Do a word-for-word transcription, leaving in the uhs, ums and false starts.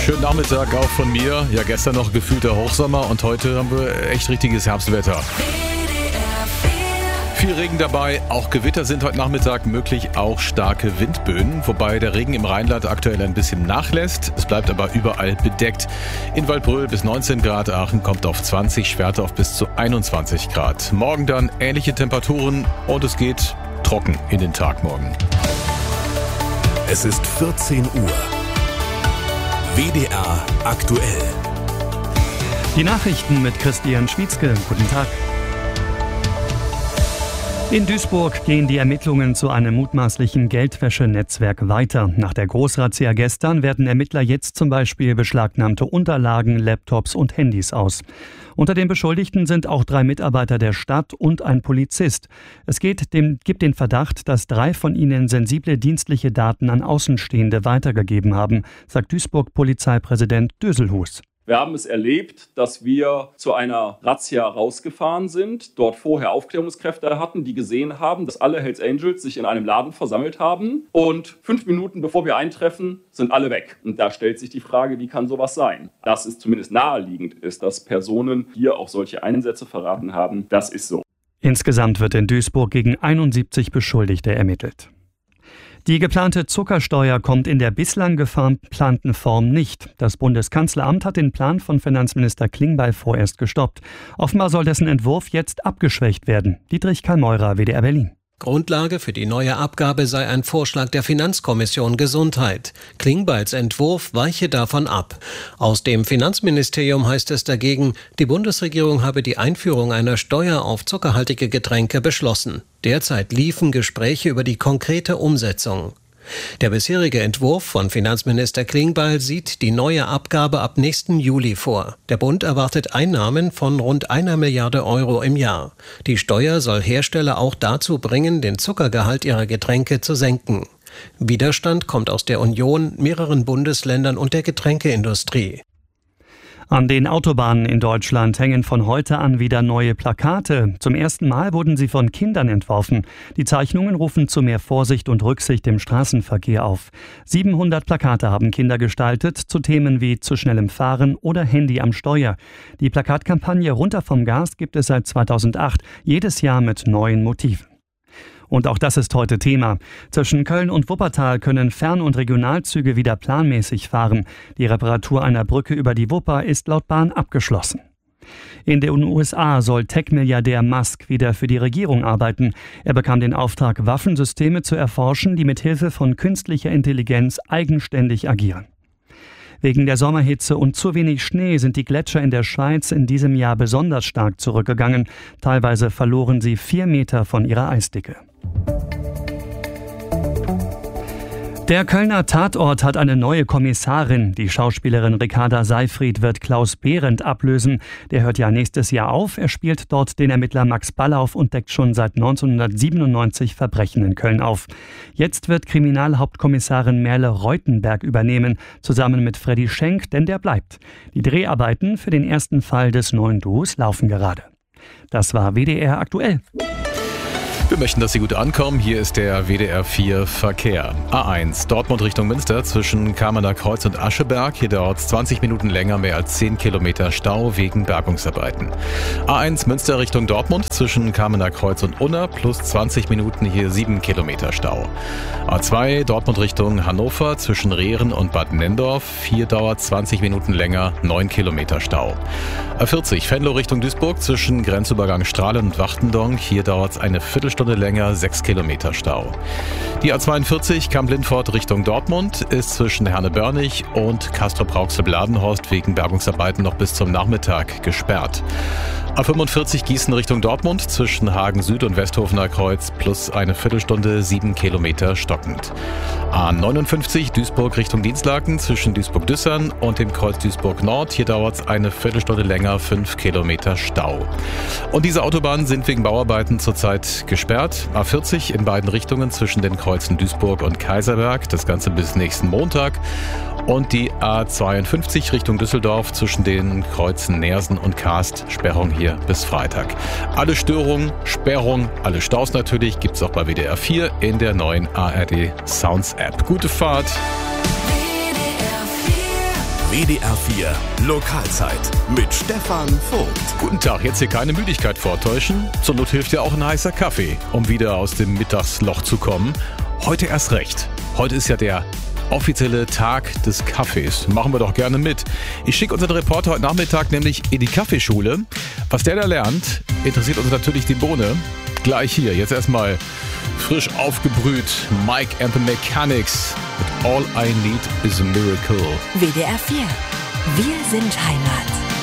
Schönen Nachmittag auch von mir. Ja, gestern noch gefühlter Hochsommer und heute haben wir echt richtiges Herbstwetter. Viel Regen dabei, auch Gewitter sind heute Nachmittag möglich, auch starke Windböen, wobei der Regen im Rheinland aktuell ein bisschen nachlässt. Es bleibt aber überall bedeckt. In Waldbröl bis neunzehn Grad, Aachen kommt auf zwanzig, Schwerte auf bis zu einundzwanzig Grad. Morgen dann ähnliche Temperaturen und es geht trocken in den Tag morgen. Es ist vierzehn Uhr. W D R aktuell. Die Nachrichten mit Christian Schwietzke. Guten Tag. In Duisburg gehen die Ermittlungen zu einem mutmaßlichen Geldwäschenetzwerk weiter. Nach der Großrazzia gestern werten Ermittler jetzt zum Beispiel beschlagnahmte Unterlagen, Laptops und Handys aus. Unter den Beschuldigten sind auch drei Mitarbeiter der Stadt und ein Polizist. Es geht dem, gibt den Verdacht, dass drei von ihnen sensible dienstliche Daten an Außenstehende weitergegeben haben, sagt Duisburg-Polizeipräsident Döselhus. Wir haben es erlebt, dass wir zu einer Razzia rausgefahren sind, dort vorher Aufklärungskräfte hatten, die gesehen haben, dass alle Hells Angels sich in einem Laden versammelt haben und fünf Minuten bevor wir eintreffen, sind alle weg. Und da stellt sich die Frage, wie kann sowas sein? Dass es zumindest naheliegend ist, dass Personen hier auch solche Einsätze verraten haben, das ist so. Insgesamt wird in Duisburg gegen einundsiebzig Beschuldigte ermittelt. Die geplante Zuckersteuer kommt in der bislang geplanten Form nicht. Das Bundeskanzleramt hat den Plan von Finanzminister Klingbeil vorerst gestoppt. Offenbar soll dessen Entwurf jetzt abgeschwächt werden. Dietrich Kallmeurer, W D R Berlin. Grundlage für die neue Abgabe sei ein Vorschlag der Finanzkommission Gesundheit. Klingbeils Entwurf weiche davon ab. Aus dem Finanzministerium heißt es dagegen, die Bundesregierung habe die Einführung einer Steuer auf zuckerhaltige Getränke beschlossen. Derzeit liefen Gespräche über die konkrete Umsetzung. Der bisherige Entwurf von Finanzminister Klingbeil sieht die neue Abgabe ab nächsten Juli vor. Der Bund erwartet Einnahmen von rund einer Milliarde Euro im Jahr. Die Steuer soll Hersteller auch dazu bringen, den Zuckergehalt ihrer Getränke zu senken. Widerstand kommt aus der Union, mehreren Bundesländern und der Getränkeindustrie. An den Autobahnen in Deutschland hängen von heute an wieder neue Plakate. Zum ersten Mal wurden sie von Kindern entworfen. Die Zeichnungen rufen zu mehr Vorsicht und Rücksicht im Straßenverkehr auf. siebenhundert Plakate haben Kinder gestaltet zu Themen wie zu schnellem Fahren oder Handy am Steuer. Die Plakatkampagne Runter vom Gas gibt es seit zweitausendacht, jedes Jahr mit neuen Motiven. Und auch das ist heute Thema. Zwischen Köln und Wuppertal können Fern- und Regionalzüge wieder planmäßig fahren. Die Reparatur einer Brücke über die Wupper ist laut Bahn abgeschlossen. In den U S A soll Tech-Milliardär Musk wieder für die Regierung arbeiten. Er bekam den Auftrag, Waffensysteme zu erforschen, die mit Hilfe von künstlicher Intelligenz eigenständig agieren. Wegen der Sommerhitze und zu wenig Schnee sind die Gletscher in der Schweiz in diesem Jahr besonders stark zurückgegangen. Teilweise verloren sie vier Meter von ihrer Eisdicke. Der Kölner Tatort hat eine neue Kommissarin. Die Schauspielerin Ricarda Seyfried wird Klaus Behrendt ablösen. Der hört ja nächstes Jahr auf. Er spielt dort den Ermittler Max Ballauf und deckt schon seit neunzehnhundertsiebenundneunzig Verbrechen in Köln auf. Jetzt wird Kriminalhauptkommissarin Merle Reutenberg übernehmen, zusammen mit Freddy Schenk, denn der bleibt. Die Dreharbeiten für den ersten Fall des neuen Duos laufen gerade. Das war W D R aktuell. Wir möchten, dass Sie gut ankommen. Hier ist der W D R vier Verkehr. A eins, Dortmund Richtung Münster zwischen Kamener Kreuz und Ascheberg. Hier dauert es zwanzig Minuten länger, mehr als zehn Kilometer Stau wegen Bergungsarbeiten. A eins, Münster Richtung Dortmund zwischen Kamener Kreuz und Unna plus zwanzig Minuten, hier sieben Kilometer Stau. A zwei, Dortmund Richtung Hannover zwischen Rehren und Bad Nendorf. Hier dauert zwanzig Minuten länger, neun Kilometer Stau. A vierzig, Venlo Richtung Duisburg zwischen Grenzübergang Strahlen und Wachtendonk. Hier dauert es eine Viertelstunde Stunde länger, sechs Kilometer Stau. Die A zweiundvierzig Kamp-Lindfort Richtung Dortmund ist zwischen Herne-Börnig und Castrop-Rauxel-Bladenhorst wegen Bergungsarbeiten noch bis zum Nachmittag gesperrt. A fünfundvierzig Gießen Richtung Dortmund zwischen Hagen Süd und Westhofener Kreuz plus eine Viertelstunde, sieben Kilometer stockend. A neunundfünfzig Duisburg Richtung Dienstlaken zwischen Duisburg-Düssern und dem Kreuz Duisburg Nord. Hier dauert es eine Viertelstunde länger, fünf Kilometer Stau. Und diese Autobahnen sind wegen Bauarbeiten zurzeit gesperrt. A vierzig in beiden Richtungen zwischen den Kreuzen Duisburg und Kaiserberg. Das Ganze bis nächsten Montag. Und die A zweiundfünfzig Richtung Düsseldorf zwischen den Kreuzen Neersen und Kaast. Sperrung hier bis Freitag. Alle Störungen, Sperrung, alle Staus natürlich gibt's auch bei W D R vier in der neuen A R D Sounds App. Gute Fahrt! W D R vier Lokalzeit mit Stefan Vogt. Guten Tag, jetzt hier keine Müdigkeit vortäuschen. Zur Not hilft ja auch ein heißer Kaffee, um wieder aus dem Mittagsloch zu kommen. Heute erst recht. Heute ist ja der offizielle Tag des Kaffees. Machen wir doch gerne mit. Ich schicke unseren Reporter heute Nachmittag nämlich in die Kaffeeschule. Was der da lernt, interessiert uns natürlich die Bohne. Gleich hier, jetzt erstmal frisch aufgebrüht Mike and the Mechanics mit All I Need is a Miracle. W D R vier. Wir sind Heimat.